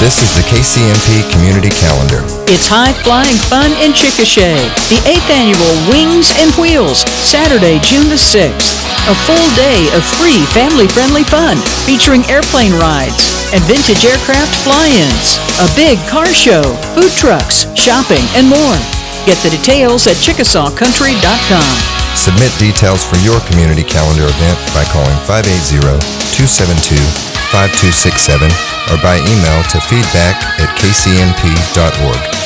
This is the KCMP Community Calendar. It's high-flying fun in Chickasha. The 8th annual Wings and Wheels, Saturday, June the 6th. A full day of free, family-friendly fun featuring airplane rides and vintage aircraft fly-ins, a big car show, food trucks, shopping, and more. Get the details at ChickasawCountry.com. Submit details for your community calendar event by calling 580-272-5267 or by email to feedback@kcnp.org.